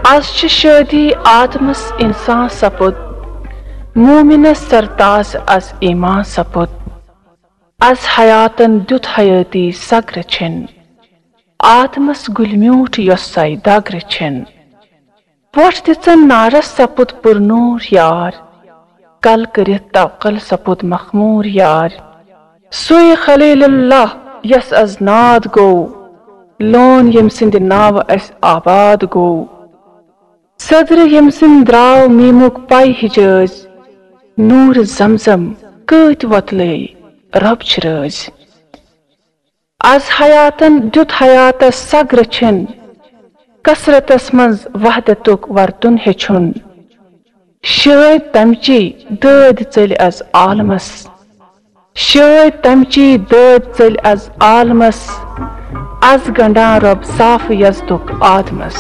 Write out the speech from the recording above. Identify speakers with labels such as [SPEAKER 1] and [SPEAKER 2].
[SPEAKER 1] आज शादी आदमस इंसान सपुद मोमिनस सरताज अस ईमान सपुद अस हयातन दुत हयाती सग्र छिन आदमस गुलम्यूठ योसाई दाग्र छिन पोट दिचन नारस सपुद पुरनूर यार कल करित तवकल सपुद मखमूर यार सुई खलीलुल्लाह यस अज नाद गो लोन यम सिंद नाव अस आबाद गो सदर यम सिंद द्राव मीमुक पाई हिजज नूर जमजम कत वतले रब रज आज हयातन दुत हयातस सग्र छिन कसरतस मंज वहदतुक वर्तुन हेछुन शायद तमची दद चल अज आलमस शायद तमची दद चल अज आलमस अज गंडा रब साफ यजदुक आदमस।